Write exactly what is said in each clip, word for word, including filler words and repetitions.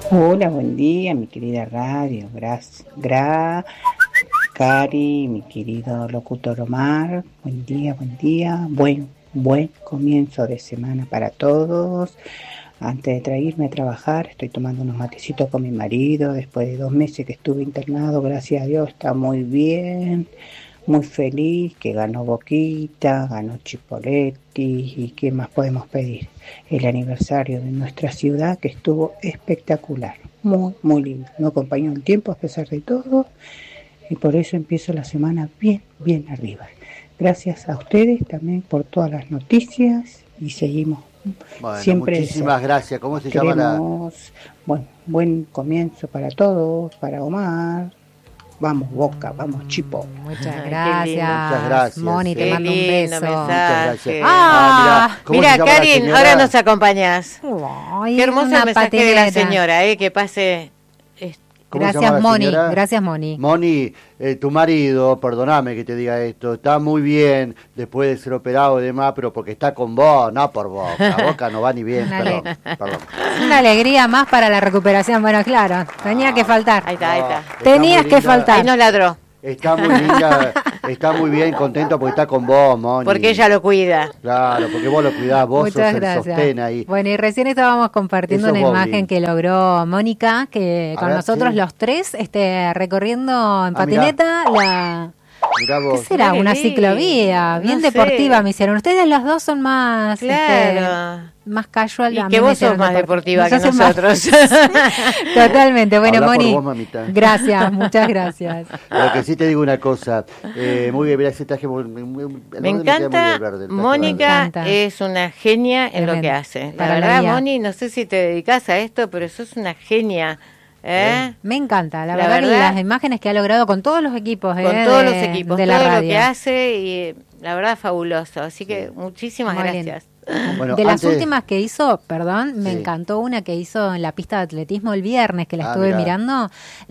Hola, buen día, mi querida radio. Gracias. Gra, Cari, mi querido locutor Omar. Buen día, buen día. Buen, buen comienzo de semana para todos. Antes de irme a trabajar, estoy tomando unos matecitos con mi marido. Después de dos meses que estuve internado, gracias a Dios, está muy bien. Muy feliz, que ganó Boquita, ganó Chipoletti y qué más podemos pedir. El aniversario de nuestra ciudad que estuvo espectacular, muy, muy lindo. No acompañó el tiempo a pesar de todo y por eso empiezo la semana bien, bien arriba. Gracias a ustedes también por todas las noticias y seguimos bueno, siempre. Muchísimas gracias. ¿Cómo se llama la...? Bueno, buen comienzo para todos, para Omar. Vamos Boca, vamos Chipo. Muchas gracias. Muchas gracias. Moni, te Qué mando un beso. Muchas gracias. Ah, ah mira, mira Karin, ahora nos acompañás. Ay, qué hermoso el mensaje patineta de la señora, eh, que pase. Gracias, Moni. Gracias, Moni. Moni, eh, tu marido, perdóname que te diga esto, está muy bien después de ser operado y demás, pero porque está con vos, no por vos. La Boca no va ni bien, perdón, perdón. Una alegría más para la recuperación. Bueno, claro, tenía ah, que faltar. Ahí está, ahí está. está Tenías que faltar. Ahí nos ladró. Está muy linda, está muy bien, contento porque está con vos, Moni. Porque ella lo cuida. Claro, porque vos lo cuidás, vos Muchas sos gracias. el sostén ahí. Bueno, y recién estábamos compartiendo Eso una Bobby. imagen que logró Mónica, que A con ver, nosotros sí. los tres, este, recorriendo en Ah, patineta la... Mirá vos. ¿Qué será? Qué Una lindo. ciclovía, bien No deportiva sé. me hicieron. Ustedes los dos son más, Claro. este, más casual. Y a mí que me vos hicieron sos más deport- deportiva que Nosotros más- nosotros. Totalmente. Bueno, Habla por Moni, vos, mamita. gracias, muchas gracias. Lo que sí te digo una cosa, eh, muy bien, mirá ese traje muy, muy, muy- el Me verde queda muy bien, encanta, el verde, el traje Mónica Me encanta. es una genia en lo Tremendo. que hace. La Para la verdad, vida. Moni, no sé si te dedicas a esto, pero sos una genia. ¿eh? Me encanta, la, La verdad, que verdad- las imágenes que ha logrado con todos los equipos, Con eh, todos de- los equipos, de todo la lo radio. que hace y la verdad fabuloso. Así que muchísimas Muy gracias. Bueno, de las antes- últimas que hizo, perdón, me Sí. encantó una que hizo en la pista de atletismo el viernes, que la Ah, estuve mirá. mirando.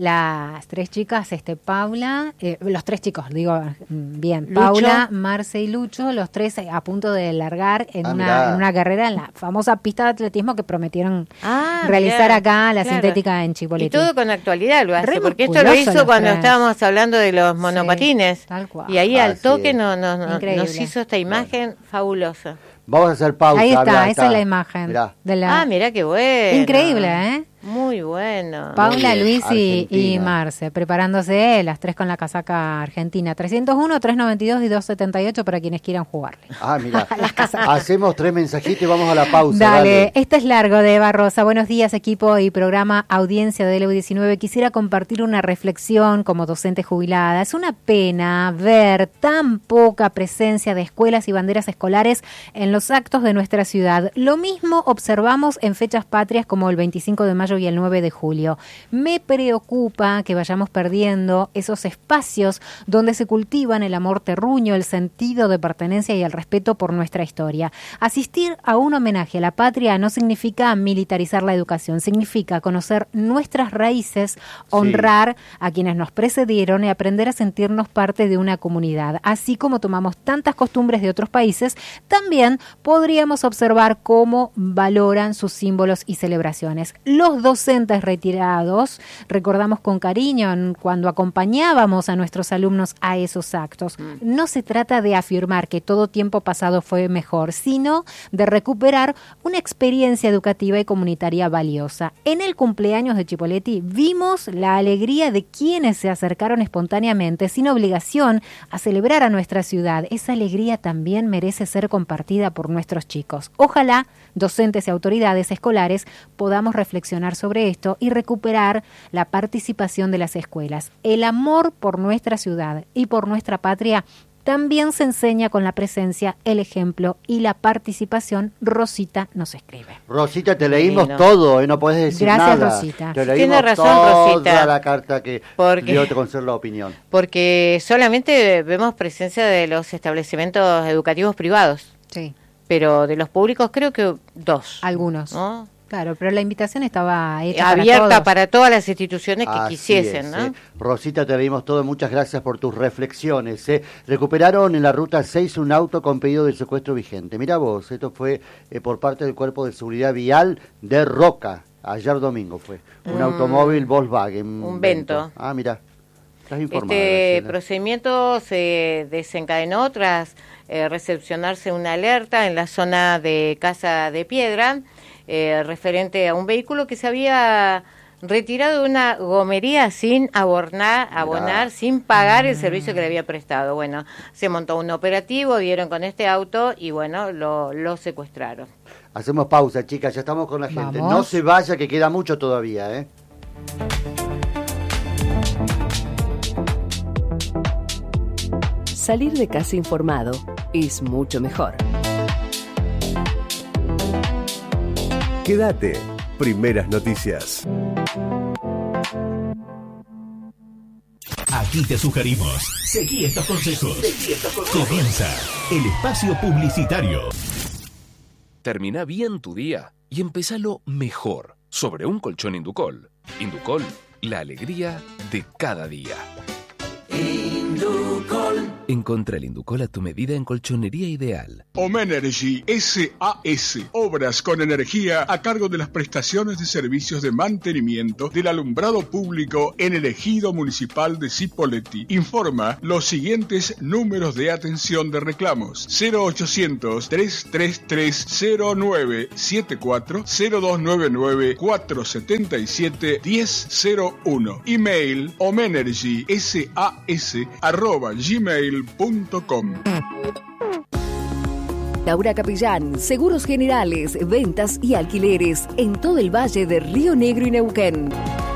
Las tres chicas, este Paula, eh, los tres chicos, digo mm, bien, Lucho. Paula, Marce y Lucho, los tres eh, a punto de largar en, Ah, una, mirá. en una carrera en la famosa pista de atletismo que prometieron Ah, realizar mirá, acá, la claro. sintética en Y Chipoletti. todo con actualidad lo hace, Re porque esto lo musculosos hizo los cuando tres. estábamos hablando de los monopatines. tal cual. Y ahí Ah, al toque sí. no, no- no- Increíble. nos hizo esta imagen fabulosa. Vamos a hacer pausa. Ahí está, mirá, esa es la imagen. Mirá. De la... Ah, mira qué bueno. Increíble, ¿eh? Muy bueno. Paula, bien, Luis y, y Argentina. Marce, preparándose las tres con la casaca argentina. trescientos uno, trescientos noventa y dos y doscientos setenta y ocho para quienes quieran jugarle. Ah, mira. Hacemos tres mensajitos y vamos a la pausa. Dale, Dale. este es largo de Eva Rosa. Buenos días, equipo y programa Audiencia de L U diecinueve. Quisiera compartir una reflexión como docente jubilada. Es una pena ver tan poca presencia de escuelas y banderas escolares en los actos de nuestra ciudad. Lo mismo observamos en fechas patrias como el veinticinco de mayo y el nueve de julio. Me preocupa que vayamos perdiendo esos espacios donde se cultivan el amor terruño, el sentido de pertenencia y el respeto por nuestra historia. Asistir a un homenaje a la patria no significa militarizar la educación, significa conocer nuestras raíces, honrar a quienes nos precedieron y aprender a sentirnos parte de una comunidad. Así como tomamos tantas costumbres de otros países, también podríamos observar cómo valoran sus símbolos y celebraciones. Los docentes retirados recordamos con cariño en- cuando acompañábamos a nuestros alumnos a esos actos. No se trata de afirmar que todo tiempo pasado fue mejor, sino de recuperar una experiencia educativa y comunitaria valiosa. En el cumpleaños de Chipoletti vimos la alegría de quienes se acercaron espontáneamente, sin obligación, a celebrar a nuestra ciudad. Esa alegría también merece ser compartida por nuestros chicos. Ojalá docentes y autoridades escolares podamos reflexionar sobre esto y recuperar la participación de las escuelas. El amor por nuestra ciudad y por nuestra patria también se enseña con la presencia, el ejemplo y la participación. Rosita nos escribe. Rosita, te leímos Lindo. todo, ¿eh? No podés decir Gracias, nada. Rosita. Te leímos Tiene razón, toda Rosita. la carta que Porque- dio te conocer la opinión. Porque solamente vemos presencia de los establecimientos educativos privados, Sí, pero de los públicos creo que dos. algunos. ¿no? Claro, pero la invitación estaba hecha Abierta para para, todos. todas las instituciones que Así quisiesen, es, ¿no? eh. Rosita, te leímos todo. Muchas gracias por tus reflexiones. eh. Recuperaron en la ruta seis un auto con pedido de secuestro vigente. Mira vos, esto fue eh, por parte del Cuerpo de Seguridad Vial de Roca. Ayer domingo fue. Un Mm. automóvil Volkswagen. Un Vento. Ah, mira. Estás informada, Este Graciela. procedimiento se desencadenó tras eh, recepcionarse una alerta en la zona de Casa de Piedra, eh, referente a un vehículo que se había retirado de una gomería sin abonar, abonar sin pagar el servicio que le había prestado. Bueno, se montó un operativo, dieron con este auto y bueno, lo, lo secuestraron. Hacemos pausa, chicas, ya estamos con la gente. Vamos. No se vaya, que queda mucho todavía, ¿eh? Salir de casa informado es mucho mejor. Quédate. Primeras noticias. Aquí te sugerimos. Seguí estos consejos. Seguí estos consejos. Comienza el espacio publicitario. Termina bien tu día y empezalo mejor sobre un colchón Inducol. Inducol, la alegría de cada día. Inducol. Encontra el Inducol a tu medida en Colchonería Ideal. Omenergy S A S, obras con energía a cargo de las prestaciones de servicios de mantenimiento del alumbrado público en el ejido municipal de Cipolletti. Informa los siguientes números de atención de reclamos: cero ochocientos, trescientos treinta y tres, cero nueve setenta y cuatro, cero dos noventa y nueve, cuatrocientos setenta y siete, diez cero uno. Email omenergy S A S arroba gmail punto com. Laura Capellán, seguros generales, ventas y alquileres en todo el valle de Río Negro y Neuquén.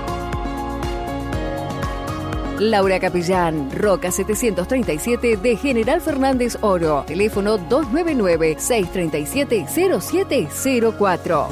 Laura Capellán, Roca setecientos treinta y siete de General Fernández Oro. Teléfono dos nueve nueve, seis tres siete, cero siete cero cuatro.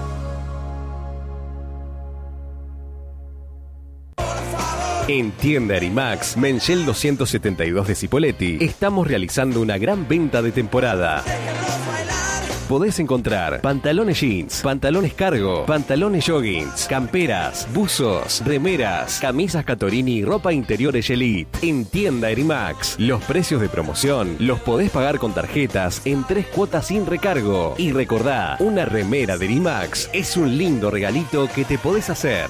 En Tienda Erimax, Menchel doscientos setenta y dos de Cipolletti, estamos realizando una gran venta de temporada. Podés encontrar pantalones jeans, pantalones cargo, pantalones joggings, camperas, buzos, remeras, camisas Catorini y ropa interiores Elite. En Tienda Erimax, los precios de promoción los podés pagar con tarjetas en tres cuotas sin recargo. Y recordá, una remera de Erimax es un lindo regalito que te podés hacer.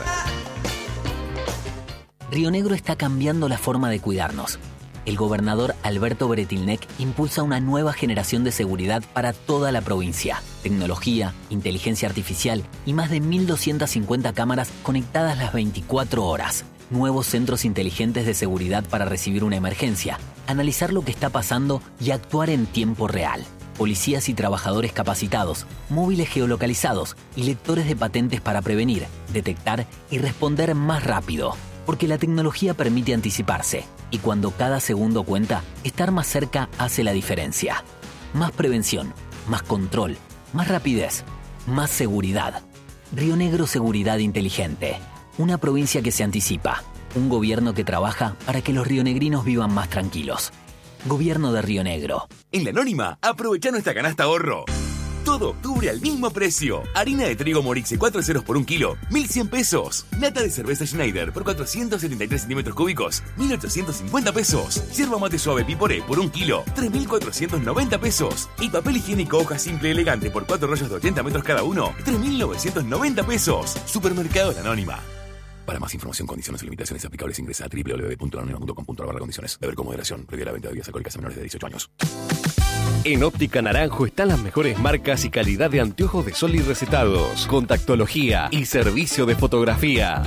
Río Negro está cambiando la forma de cuidarnos. El gobernador Alberto Bretilnec impulsa una nueva generación de seguridad para toda la provincia. Tecnología, inteligencia artificial y más de mil doscientas cincuenta cámaras conectadas las veinticuatro horas. Nuevos centros inteligentes de seguridad para recibir una emergencia, analizar lo que está pasando y actuar en tiempo real. Policías y trabajadores capacitados, móviles geolocalizados y lectores de patentes para prevenir, detectar y responder más rápido. Porque la tecnología permite anticiparse y cuando cada segundo cuenta, estar más cerca hace la diferencia. Más prevención, más control, más rapidez, más seguridad. Río Negro Seguridad Inteligente. Una provincia que se anticipa. Un gobierno que trabaja para que los rionegrinos vivan más tranquilos. Gobierno de Río Negro. En La Anónima, aprovecha nuestra canasta ahorro. Todo octubre al mismo precio. Harina de trigo Morixe cuatro ceros por un kilo, mil cien pesos. Lata de cerveza Schneider por cuatrocientos setenta y tres centímetros cúbicos, mil ochocientos cincuenta pesos. Yerba mate suave Piporé por un kilo, tres mil cuatrocientos noventa pesos. Y papel higiénico hoja simple elegante por cuatro rollos de ochenta metros cada uno, tres mil novecientos noventa pesos. Supermercado La Anónima. Para más información, condiciones y limitaciones aplicables, ingresa a doble u doble u doble u punto lanónima punto com punto a r barra condiciones. Beber con moderación. Prohibida la venta de bebidas alcohólicas a menores de dieciocho años. En Óptica Naranjo están las mejores marcas y calidad de anteojos de sol y recetados, contactología y servicio de fotografía.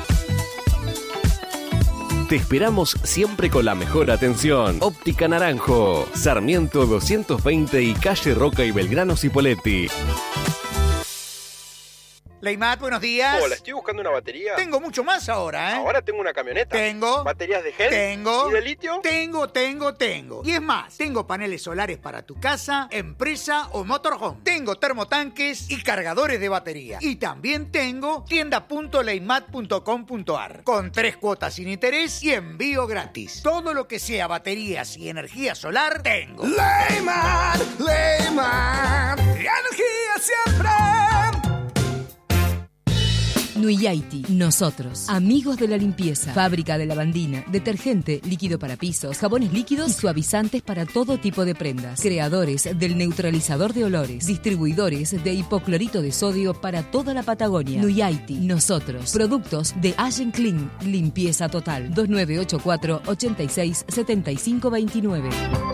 Te esperamos siempre con la mejor atención. Óptica Naranjo, Sarmiento doscientos veinte y calle Roca y Belgrano Cipolletti. Leimat, buenos días. Hola, estoy buscando una batería. Tengo mucho más ahora, ¿eh? Ahora tengo una camioneta. Tengo. ¿Baterías de gel? Tengo. ¿Y de litio? Tengo, tengo, tengo. Y es más, tengo paneles solares para tu casa, empresa o motorhome. Tengo termotanques y cargadores de batería. Y también tengo tienda punto leimat punto com punto a r con tres cuotas sin interés y envío gratis. Todo lo que sea baterías y energía solar, tengo. Leimat, Leimat, energía siempre. Nuyaiti, nosotros, amigos de la limpieza, fábrica de lavandina, detergente, líquido para pisos, jabones líquidos y suavizantes para todo tipo de prendas. Creadores del neutralizador de olores, distribuidores de hipoclorito de sodio para toda la Patagonia. Nuyaiti, nosotros, productos de Allen Clean, limpieza total. dos nueve ocho cuatro, ochenta y seis, setenta y cinco veintinueve.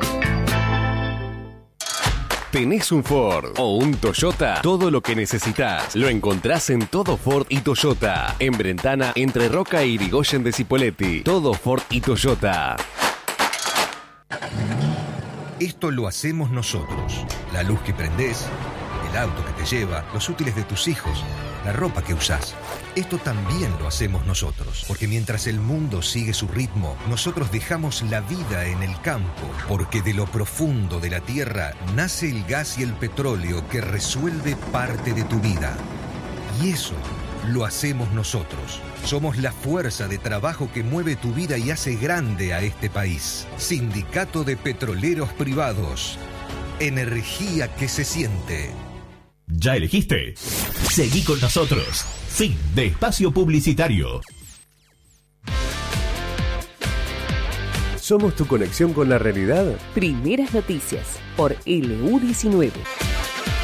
¿Tenés un Ford o un Toyota? Todo lo que necesitas lo encontrás en Todo Ford y Toyota. En Brentana, entre Roca e Irigoyen de Cipolletti. Todo Ford y Toyota. Esto lo hacemos nosotros. La luz que prendés, el auto que te lleva, los útiles de tus hijos, la ropa que usás. Esto también lo hacemos nosotros, porque mientras el mundo sigue su ritmo, nosotros dejamos la vida en el campo, porque de lo profundo de la tierra nace el gas y el petróleo que resuelve parte de tu vida. Y eso lo hacemos nosotros. Somos la fuerza de trabajo que mueve tu vida y hace grande a este país. Sindicato de Petroleros Privados. Energía que se siente. ¿Ya elegiste? Seguí con nosotros. Fin de espacio publicitario. ¿Somos tu conexión con la realidad? Primeras noticias por L U diecinueve.